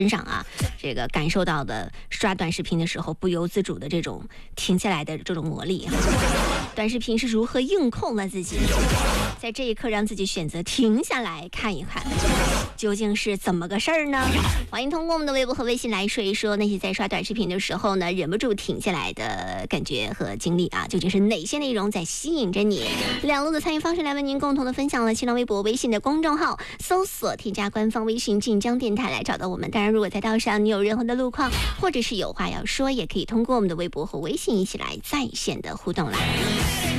身上啊，这个感受到的刷短视频的时候不由自主的这种停下来的这种魔力。短视频是如何硬控了自己，在这一刻让自己选择停下来看一看，究竟是怎么个事儿呢？欢迎通过我们的微博和微信来说一说那些在刷短视频的时候呢忍不住停下来的感觉和经历啊，究竟是哪些内容在吸引着你？两路的参与方式来为您共同的分享了新浪微博、微信的公众号，搜索添加官方微信晋江电台来找到我们。当然，如果在道上你有任何的路况，或者是有话要说，也可以通过我们的微博和微信一起来在线的互动啦。